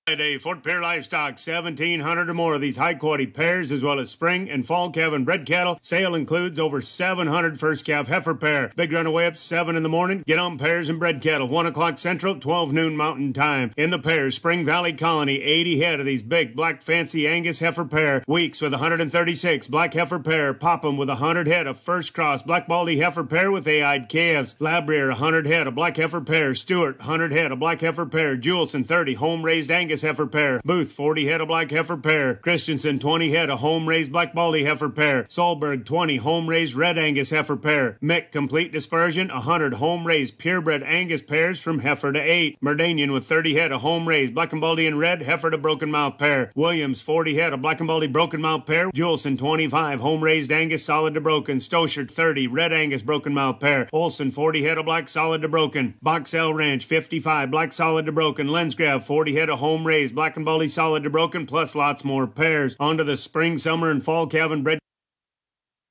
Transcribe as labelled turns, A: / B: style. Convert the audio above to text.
A: Friday, Fort Pierre Livestock, 1,700 or more of these high-quality pairs, as well as spring and fall calf and bred cattle. Sale includes over 700 first calf heifer pair. Big runaway up 7 in the morning. Get on pairs and bred cattle, 1 o'clock Central, 12 noon Mountain Time. In the pairs, Spring Valley Colony, 80 head of these big black fancy Angus heifer pair. Weeks with 136 black heifer pair. Popham with 100 head of first cross black baldy heifer pair with A-eyed calves. Labrier, 100 head of black heifer pair. Stewart, 100 head of black heifer pair. Julesson, 30 home-raised Angus heifer pair. Booth, 40 head of black heifer pair. Christensen, 20 head of home-raised black baldy heifer pair. Solberg, 20 home-raised red Angus heifer pair. Mick, complete dispersion, 100 home-raised purebred Angus pairs from heifer to 8. Merdanian with 30 head of home-raised black and baldy and red heifer to broken mouth pair. Williams, 40 head of black and baldy broken mouth pair. Julesson, 25 home-raised Angus solid to broken. Stoshert, 30 red Angus broken mouth pair. Olson, 40 head of black solid to broken. Boxell Ranch, 55 black solid to broken. Lensgrave, 40 head of home-raised black and baldy solid to broken, plus lots more pairs. On to the spring, summer, and fall calf and bred